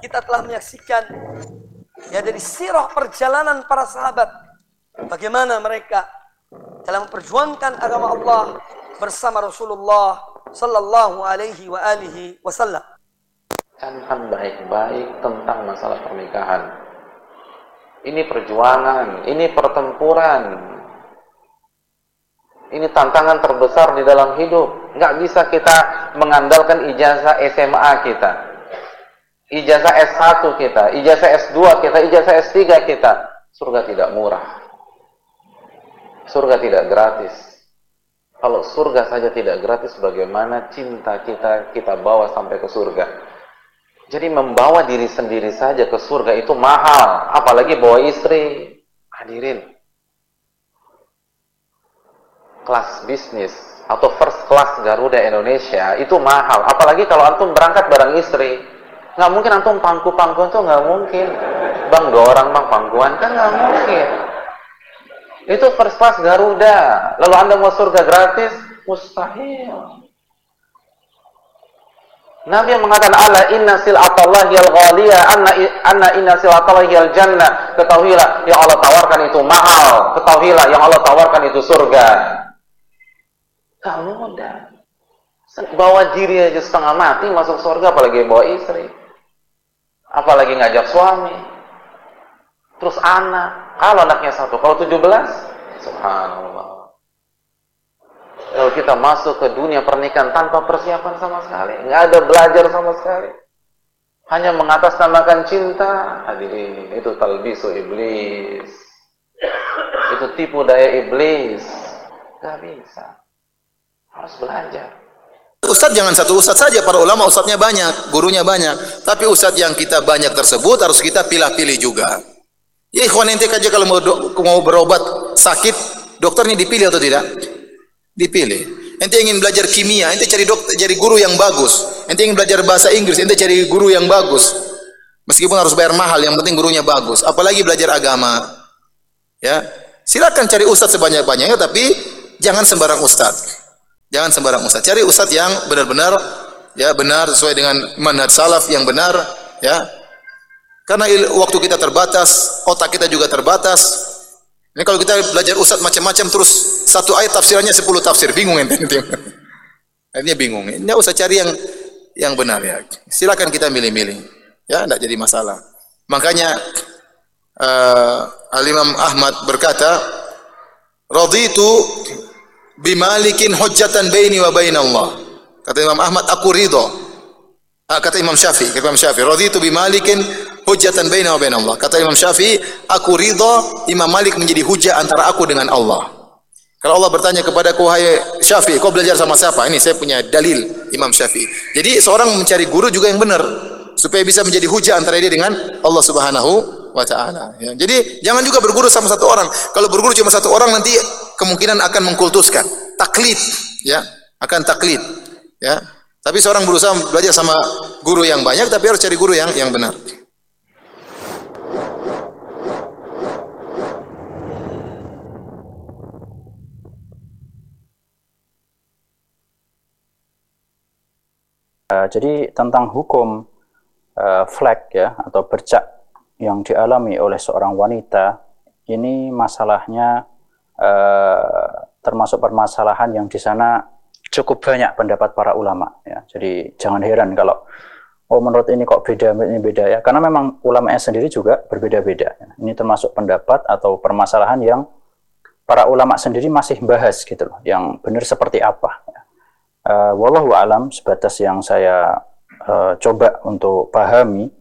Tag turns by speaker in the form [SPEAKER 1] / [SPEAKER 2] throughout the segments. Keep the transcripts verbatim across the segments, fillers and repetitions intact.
[SPEAKER 1] kita telah menyaksikan ya dari sirah perjalanan para sahabat, bagaimana mereka dalam memperjuangkan agama Allah bersama Rasulullah sallallahu alaihi wa alihi wasallam.
[SPEAKER 2] Cankan baik-baik tentang masalah pernikahan. Ini perjuangan, ini pertempuran. Ini tantangan terbesar di dalam hidup. Nggak bisa kita mengandalkan ijazah S M A kita, ijazah S satu kita, ijazah S dua kita, ijazah S tiga kita. Surga tidak murah. Surga tidak gratis. Kalau surga saja tidak gratis, bagaimana cinta kita kita bawa sampai ke surga? Jadi membawa diri sendiri saja ke surga itu mahal, apalagi bawa istri. Hadirin, kelas bisnis atau first class Garuda Indonesia itu mahal, apalagi kalau antum berangkat bareng istri. Nggak mungkin antum pangku-pangkuan tuh, nggak mungkin. Bang, dua orang bang pangkuan, kan nggak mungkin. Itu first class Garuda. Lalu anda mau surga gratis? Mustahil. Nabi yang mengatakan, ala inna sil'atallahi al-ghaliyah, anna, anna inna sil'atallahi al-jannah. Ketahuilah yang Allah tawarkan itu mahal. Ketahuilah yang Allah tawarkan itu surga. Gak mudah. Bawa diri aja setengah mati masuk surga, apalagi bawa istri, apalagi ngajak suami, terus anak. Kalau anaknya satu, kalau tujuh belas, subhanallah. Kalau kita masuk ke dunia pernikahan tanpa persiapan sama sekali, nggak ada belajar sama sekali, hanya mengatasnamakan cinta, hadirin, itu talbisu iblis, itu tipu daya iblis. Nggak bisa, harus belajar.
[SPEAKER 3] Ustadz jangan satu ustadz saja, para ulama ustadznya banyak, gurunya banyak, tapi ustadz yang kita banyak tersebut harus kita pilih-pilih juga. Ya ikhwan, ente aja kalau mau, mau berobat sakit, dokternya dipilih atau tidak? Dipilih. Ente ingin belajar kimia, ente cari dokter, cari guru yang bagus. Ente ingin belajar bahasa Inggris, ente cari guru yang bagus. Meskipun harus bayar mahal, yang penting gurunya bagus. Apalagi belajar agama. Ya, silakan cari ustadz sebanyak-banyaknya, tapi jangan sembarang ustadz. Jangan sembarang ustadz. Cari ustadz yang benar-benar ya benar sesuai dengan manhaj salaf yang benar, ya. Karena waktu kita terbatas, otak kita juga terbatas. Ini kalau kita belajar ustadz macam-macam terus satu ayat tafsirannya sepuluh tafsir, bingung ente. Akhirnya bingung. Enggak usah cari yang yang benar ya. Silakan kita milih-milih. Ya, enggak jadi masalah. Makanya uh, Al-Imam Ahmad berkata, "Raditu bimalikin hujjatan baini wa bainallah." Kata Imam Ahmad, aku ridho. Ah, kata Imam Syafi'i, kata Imam Syafi'i, raditu bimalikin hujjatan baini wa bainallah. Kata Imam Syafi'i, aku ridho Imam Malik menjadi hujjah antara aku dengan Allah. Kalau Allah bertanya kepadaku, "Hai Syafi'i, kau belajar sama siapa?" Ini saya punya dalil Imam Syafi'i. Jadi seorang mencari guru juga yang benar supaya bisa menjadi hujjah antara dia dengan Allah Subhanahu wa taala. Ya. Jadi jangan juga berguru sama satu orang. Kalau berguru cuma satu orang nanti kemungkinan akan mengkultuskan, taklid, ya, akan taklid, ya. Tapi seorang berusaha belajar sama guru yang banyak, tapi harus cari guru yang yang benar.
[SPEAKER 4] Uh, jadi tentang hukum uh, flek ya atau bercak yang dialami oleh seorang wanita, ini masalahnya uh, termasuk permasalahan yang di sana cukup banyak pendapat para ulama ya. Jadi jangan heran kalau oh menurut ini kok beda, ini beda ya, karena memang ulamanya sendiri juga berbeda-beda ya. Ini termasuk pendapat atau permasalahan yang para ulama sendiri masih bahas gitu loh, yang benar seperti apa ya. Uh, wallahu alam, sebatas yang saya uh, coba untuk pahami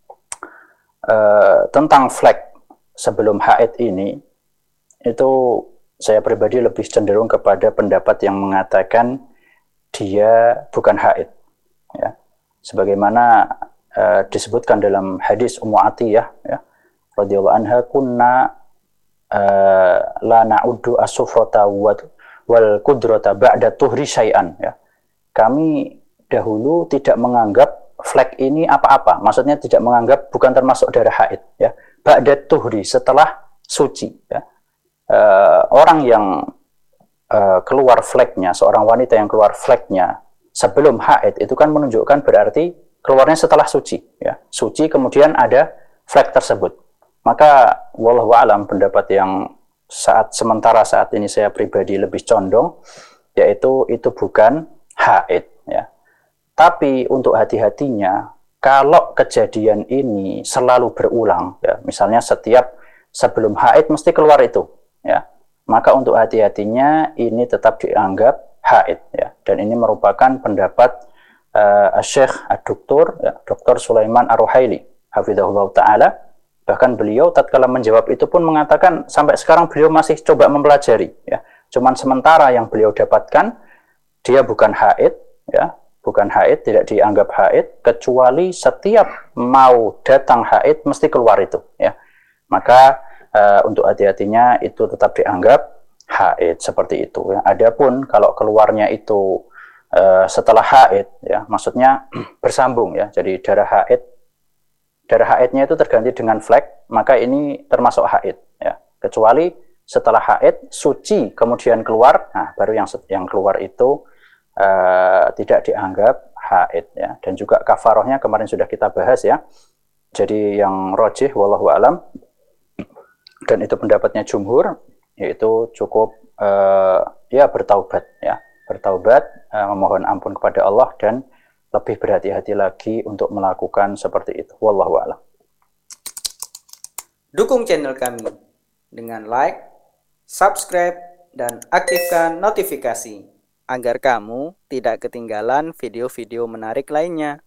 [SPEAKER 4] uh, tentang flek sebelum haid ini, itu saya pribadi lebih cenderung kepada pendapat yang mengatakan dia bukan haid ya. Sebagaimana uh, disebutkan dalam hadis Ummu Atiyah ya, radhiyallahu anha, kunna uh, la na'uddu as-sufrata wal qudrata ba'da tuhri syai'an ya. Kami dahulu tidak menganggap flek ini apa-apa. Maksudnya tidak menganggap, bukan termasuk darah haid ya. Ba'da tuhri, setelah suci ya. Uh, orang yang uh, keluar fleknya, seorang wanita yang keluar fleknya sebelum haid, itu kan menunjukkan berarti keluarnya setelah suci, ya. Suci kemudian ada flek tersebut. Maka wallahu a'lam, pendapat yang saat sementara saat ini saya pribadi lebih condong, yaitu itu bukan haid, ya. Tapi untuk hati-hatinya, kalau kejadian ini selalu berulang, ya, misalnya setiap sebelum haid mesti keluar itu, ya, maka untuk hati-hatinya ini tetap dianggap haid, ya. Dan ini merupakan pendapat uh, Syekh Ad-Doktor, ya, Doktor Sulaiman Ar-Ruhaili, hafizahullah ta'ala. Bahkan beliau tatkala menjawab itu pun mengatakan sampai sekarang beliau masih coba mempelajari, ya. Cuman sementara yang beliau dapatkan, dia bukan haid, ya, bukan haid, tidak dianggap haid, kecuali setiap mau datang haid mesti keluar itu, ya. Maka uh, untuk hati-hatinya itu tetap dianggap haid seperti itu, ya. Adapun kalau keluarnya itu uh, setelah haid, ya, maksudnya bersambung, ya. Jadi darah haid, darah haidnya itu terganti dengan flek, maka ini termasuk haid, ya. Kecuali setelah haid suci kemudian keluar, nah baru yang yang keluar itu Uh, tidak dianggap haid, ya. Dan juga kafarohnya kemarin sudah kita bahas, ya. Jadi yang rajih wallahu alam, dan itu pendapatnya jumhur, yaitu cukup uh, ya bertaubat, ya, bertaubat, uh, memohon ampun kepada Allah dan lebih berhati-hati lagi untuk melakukan seperti itu. Wallahu alam.
[SPEAKER 5] Dukung channel kami dengan like, subscribe, dan aktifkan notifikasi agar kamu tidak ketinggalan video-video menarik lainnya.